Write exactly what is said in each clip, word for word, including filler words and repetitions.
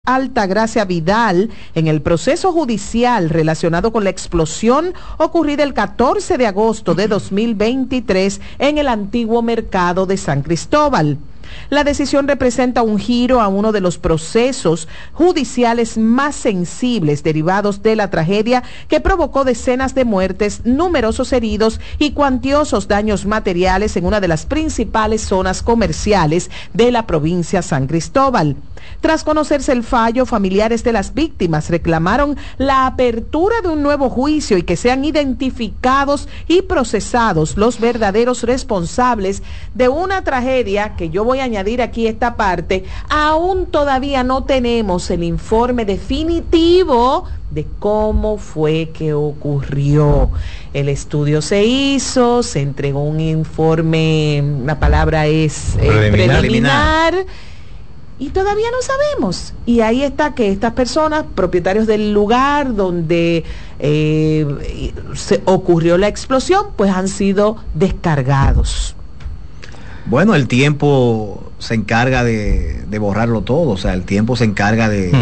Altagracia Vidal en el proceso judicial relacionado con la explosión ocurrida el catorce de agosto de dos mil veintitrés en el antiguo mercado de San Cristóbal. La decisión representa un giro a uno de los procesos judiciales más sensibles derivados de la tragedia que provocó decenas de muertes, numerosos heridos y cuantiosos daños materiales en una de las principales zonas comerciales de la provincia San Cristóbal. Tras conocerse el fallo, familiares de las víctimas reclamaron la apertura de un nuevo juicio y que sean identificados y procesados los verdaderos responsables de una tragedia que yo voy a añadir aquí esta parte. Aún todavía no tenemos el informe definitivo de cómo fue que ocurrió. El estudio se hizo, se entregó un informe, la palabra es eh, preliminar, preliminar y todavía no sabemos. Y ahí está que estas personas, propietarios del lugar donde eh, se ocurrió la explosión, pues han sido descargados. Bueno, el tiempo se encarga de, de borrarlo todo, o sea, el tiempo se encarga de,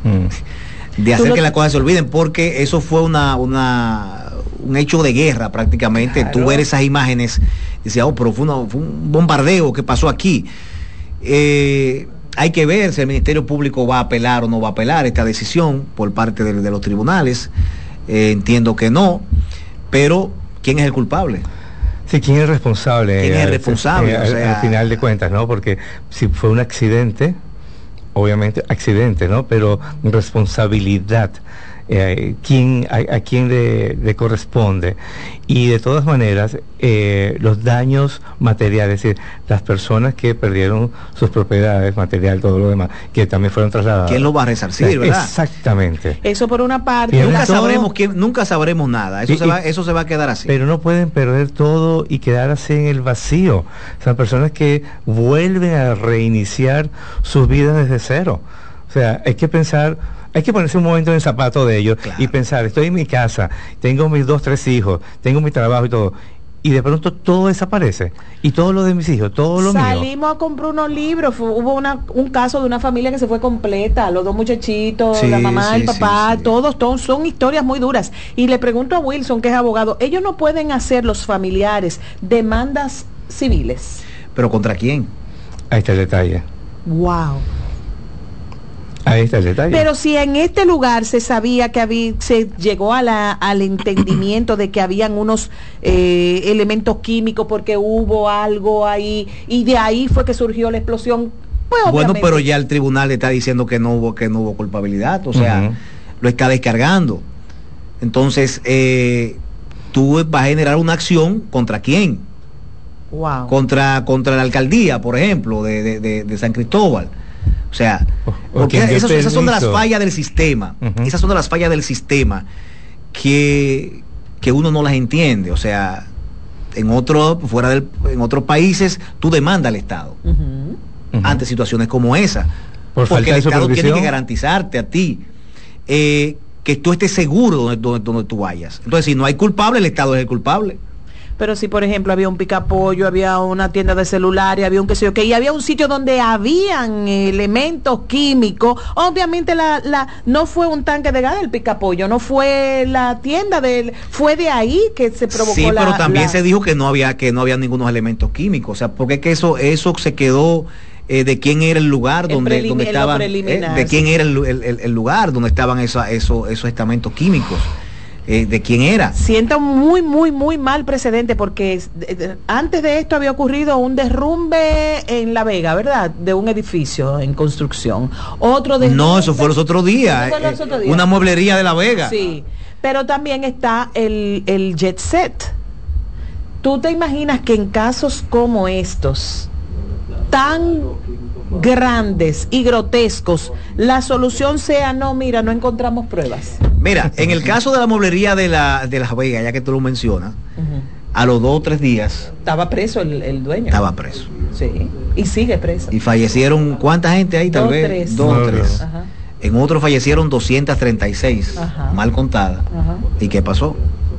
de hacer lo... que las cosas se olviden, porque eso fue una, una un hecho de guerra prácticamente. Claro. Tú ver esas imágenes y decías, oh, pero fue, una, fue un bombardeo que pasó aquí. Eh, hay que ver si el Ministerio Público va a apelar o no va a apelar esta decisión por parte de, de los tribunales. Eh, entiendo que no, pero ¿quién es el culpable? Sí, ¿quién es responsable? ¿Quién es el responsable? Eh, al, o sea, al final de cuentas, ¿no? Porque si fue un accidente, obviamente accidente, ¿no? Pero responsabilidad, eh, ¿quién, a, a quién le, le corresponde? Y de todas maneras, eh, los daños materiales, es decir, las personas que perdieron sus propiedades, material, todo lo demás, que también fueron trasladadas. ¿Quién lo va a resarcir, o sea, verdad? Exactamente. Eso por una parte. Y nunca todo, sabremos quién, nunca sabremos nada. Eso, y, se va, eso se va a quedar así. Pero no pueden perder todo y quedar así en el vacío. Son personas que vuelven a reiniciar sus vidas desde cero. O sea, hay que pensar... Hay que ponerse un momento en el zapato de ellos, claro, y pensar, estoy en mi casa, tengo mis dos, tres hijos, tengo mi trabajo y todo, y de pronto todo desaparece, y todo lo de mis hijos, todo lo mío. Salimos a comprar unos libros, Fue, hubo una, un caso de una familia que se fue completa, los dos muchachitos, sí, la mamá, sí, el papá, sí, sí. Todos, todos son historias muy duras. Y le pregunto a Wilson, que es abogado, ellos no pueden hacer, los familiares, demandas civiles. ¿Pero contra quién? Ahí está el detalle. Wow. Ahí está el detalle. Pero si en este lugar se sabía que había, se llegó a la, al entendimiento de que habían unos eh, elementos químicos porque hubo algo ahí y de ahí fue que surgió la explosión. Pues, bueno, pero ya el tribunal está diciendo que no hubo que no hubo culpabilidad, o sea, uh-huh. lo está descargando. Entonces, eh, tú vas a generar una acción contra quién. Wow. Contra contra la alcaldía, por ejemplo, de, de, de, de San Cristóbal. O sea, porque esas, esas son de las fallas del sistema, uh-huh. esas son de las fallas del sistema que, que uno no las entiende. O sea, en otro, fuera del, en otros países, tú demandas al Estado uh-huh. Uh-huh. ante situaciones como esa. Por porque el Estado supervisión. tiene que garantizarte a ti eh, que tú estés seguro donde, donde, donde tú vayas. Entonces, si no hay culpable, el Estado es el culpable. Pero si, por ejemplo, había un picapollo, había una tienda de celulares, había un qué sé yo qué, y había un sitio donde habían elementos químicos, obviamente la, la no fue un tanque de gas del picapollo, no fue la tienda del, fue de ahí que se provocó sí, la... Sí, pero también la... se dijo que no había que no había ningunos elementos químicos, o sea, porque es que eso eso se quedó eh, de quién era el lugar el donde, donde estaban, eh, de quién era el, el, el lugar donde estaban esos, esos, esos estamentos químicos. Eh, de quién era. Siento muy, muy, muy mal precedente porque eh, antes de esto había ocurrido un derrumbe en La Vega, ¿verdad? De un edificio en construcción. Otro derrumbe. No, eso fue los otros días. Fue los otros días. Eh, una mueblería de La Vega. Sí, pero también está el, el jet set. ¿Tú te imaginas que en casos como estos, tan grandes y grotescos, la solución sea no, mira, no encontramos pruebas? Mira, en el caso de la mueblería de la de Las Vegas, ya que tú lo mencionas, uh-huh. a los dos o tres días estaba preso el, el dueño. Estaba preso. Sí, y sigue preso. Y fallecieron, ¿cuánta gente ahí? Tal dos, vez tres. dos o tres. Ajá. En otro fallecieron doscientas treinta y seis, Ajá. mal contadas. Ajá. ¿Y qué pasó?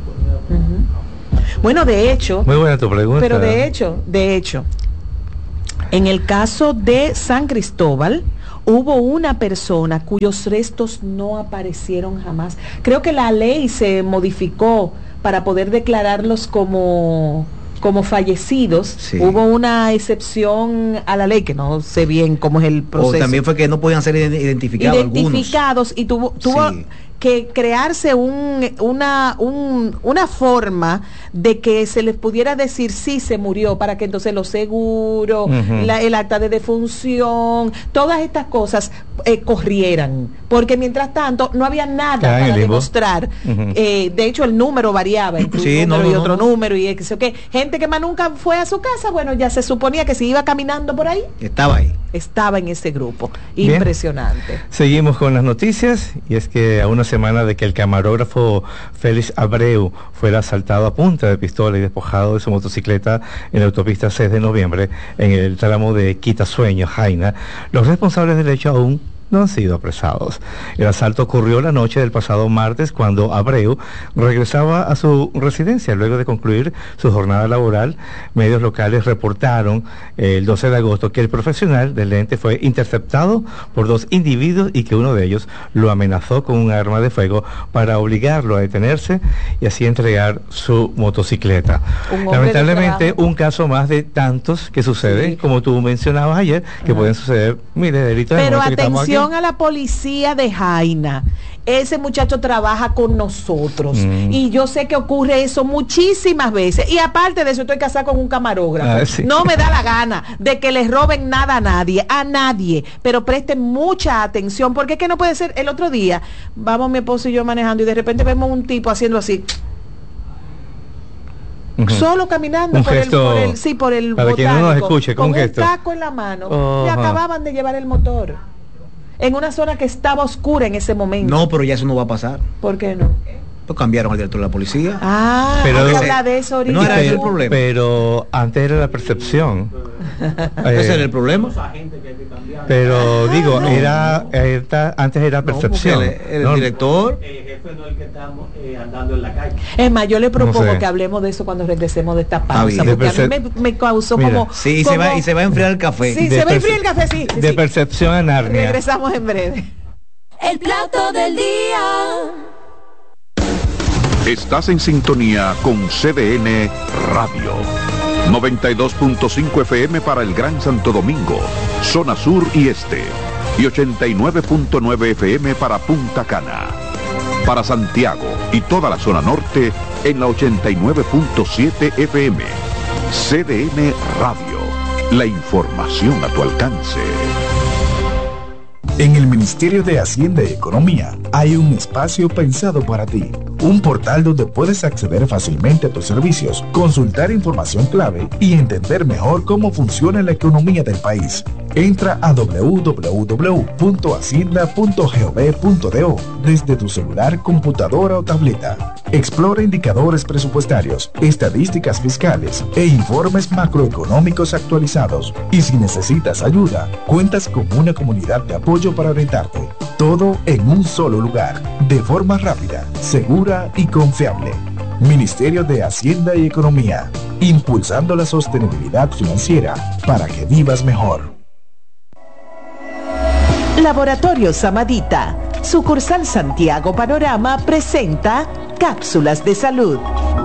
Uh-huh. Bueno, de hecho. Muy buena tu pregunta. Pero de hecho, de hecho, en el caso de San Cristóbal, hubo una persona cuyos restos no aparecieron jamás. Creo que la ley se modificó para poder declararlos como... como fallecidos. Sí. Hubo una excepción a la ley, que no sé bien cómo es el proceso. O también fue que no podían ser identificados Identificados algunos. Y tuvo, tuvo sí. que crearse un, una, un, una forma de que se les pudiera decir sí se murió, para que entonces los seguros, uh-huh. la, el acta de defunción, todas estas cosas eh, corrieran, porque mientras tanto no había nada Cae para demostrar. Uh-huh. Eh, de hecho el número variaba entre sí, un número no, no, y otro no. número y eso, que gente que más nunca fue a su casa, bueno, ya se suponía que si iba caminando por ahí, estaba ahí. Estaba en ese grupo. Bien. Impresionante. Seguimos con las noticias, y es que a una semana de que el camarógrafo Félix Abreu fuera asaltado a punta de pistola y despojado de su motocicleta en la autopista seis de noviembre, en el tramo de Quitasueño, Jaina, los responsables del hecho aún no han sido apresados. El asalto ocurrió la noche del pasado martes, cuando Abreu regresaba a su residencia luego de concluir su jornada laboral. Medios locales reportaron eh, el doce de agosto que el profesional del ente fue interceptado por dos individuos y que uno de ellos lo amenazó con un arma de fuego para obligarlo a detenerse y así entregar su motocicleta. Lamentablemente, un caso más de tantos que sucede, sí. como tú mencionabas ayer, que uh-huh. pueden suceder, mire, delitos de muerte que estamos aquí. A la policía de Jaina, ese muchacho trabaja con nosotros mm. y yo sé que ocurre eso muchísimas veces, y aparte de eso estoy casada con un camarógrafo. Ah, sí. No me da la gana de que les roben nada a nadie, a nadie, pero presten mucha atención, porque es que no puede ser. El otro día vamos mi esposo y yo manejando y de repente vemos un tipo haciendo así, uh-huh. solo caminando por el, por el sí por el para botánico, que no nos escuche, con, con un un taco en la mano, uh-huh. y acababan de llevar el motor en una zona que estaba oscura en ese momento. No, pero ya eso no va a pasar. ¿Por qué no? Pues cambiaron al director de la policía. Ah, pero habla de eso ahorita. No era ese el problema. Pero antes era la percepción. eh, ¿Ese era el problema? Pero ah, digo, no. era, era antes era percepción. No, el, el no, director. El jefe no es el que estamos eh, andando en la calle. Es más, yo le propongo no sé. que hablemos de eso cuando regresemos de esta pausa, porque a mí me, me causó Mira, como... Sí, como, se va, y se va a enfriar el café. Sí, de se va a enfriar el café, sí. sí de sí. percepción a Narnia. Regresamos en breve. El plato del día. Estás en sintonía con C D N Radio. noventa y dos punto cinco F M para el Gran Santo Domingo, zona sur y este. Y ochenta y nueve punto nueve F M para Punta Cana. Para Santiago y toda la zona norte en la ochenta y nueve punto siete F M. C D N Radio. La información a tu alcance. En el Ministerio de Hacienda y Economía hay un espacio pensado para ti. Un portal donde puedes acceder fácilmente a tus servicios, consultar información clave y entender mejor cómo funciona la economía del país. Entra a doble u doble u doble u punto hacienda punto gov punto do desde tu celular, computadora o tableta. Explora indicadores presupuestarios, estadísticas fiscales e informes macroeconómicos actualizados. Y si necesitas ayuda, cuentas con una comunidad de apoyo para orientarte. Todo en un solo lugar, de forma rápida, segura y confiable. Ministerio de Hacienda y Economía, impulsando la sostenibilidad financiera para que vivas mejor. Laboratorio Samadita, sucursal Santiago Panorama, presenta Cápsulas de Salud.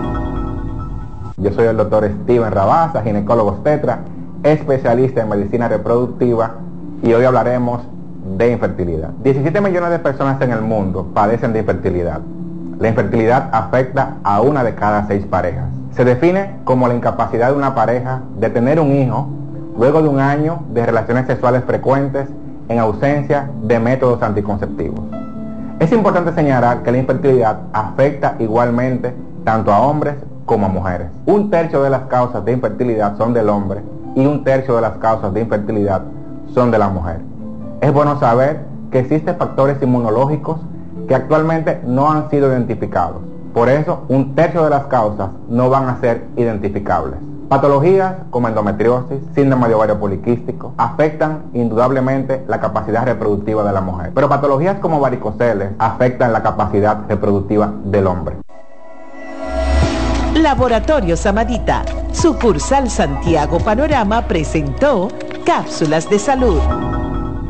Yo soy el doctor Steven Rabasa, ginecólogo obstetra, especialista en medicina reproductiva, y hoy hablaremos de infertilidad. diecisiete millones de personas en el mundo padecen de infertilidad. La infertilidad afecta a una de cada seis parejas. Se define como la incapacidad de una pareja de tener un hijo luego de un año de relaciones sexuales frecuentes en ausencia de métodos anticonceptivos. Es importante señalar que la infertilidad afecta igualmente tanto a hombres como a mujeres. Un tercio de las causas de infertilidad son del hombre y un tercio de las causas de infertilidad son de la mujer. Es bueno saber que existen factores inmunológicos que actualmente no han sido identificados. Por eso, un tercio de las causas no van a ser identificables. Patologías como endometriosis, síndrome de ovario poliquístico, afectan indudablemente la capacidad reproductiva de la mujer. Pero patologías como varicoceles afectan la capacidad reproductiva del hombre. Laboratorio Samadita, sucursal Santiago Panorama, presentó Cápsulas de Salud.